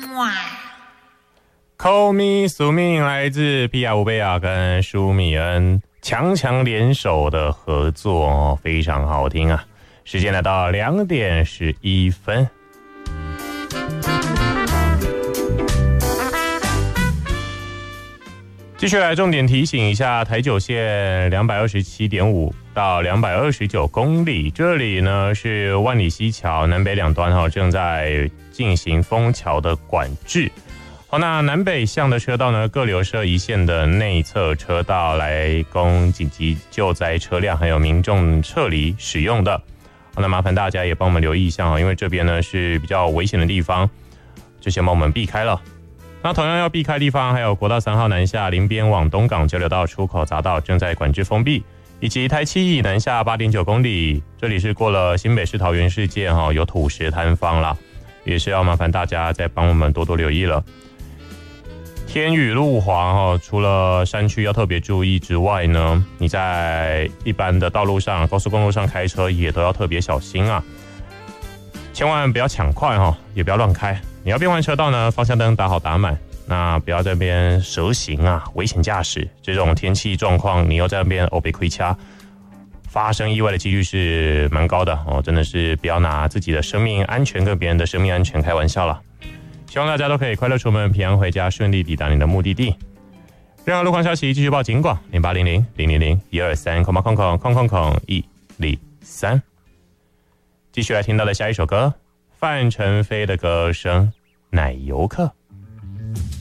Call Me 宿命来自皮亚乌贝亚跟舒米恩强联手的合作哦，非常好听啊！时间来到2点11分。继续来重点提醒一下，台九线227.5到229公里，这里呢是万里溪桥南北两端正在进行封桥的管制。好，那南北向的车道呢，各留设一线的内侧车道来供紧急救灾车辆还有民众撤离使用的。好，那麻烦大家也帮我们留意一下，因为这边呢是比较危险的地方，就先帮我们避开了。那同样要避开地方还有国道3号南下林边往东港交流道出口匝道正在管制封闭，以及台7乙南下8.9公里，这里是过了新北市桃园市界有土石坍方啦，也是要麻烦大家再帮我们多多留意了。天雨路滑除了山区要特别注意之外呢，你在一般的道路上高速公路上开车也都要特别小心啊，千万不要抢快也不要乱开。你要变换车道呢，方向灯打好打满，那不要在那边蛇行啊，危险驾驶。这种天气状况，你又在那边被亏掐，发生意外的几率是蛮高的真的是不要拿自己的生命安全跟别人的生命安全开玩笑了。希望大家都可以快乐出门，平安回家，顺利抵达你的目的地。任何路况消息继续报警广0800-000-123，123。继续来听到的下一首歌，范丞飞的歌声《奶油客》。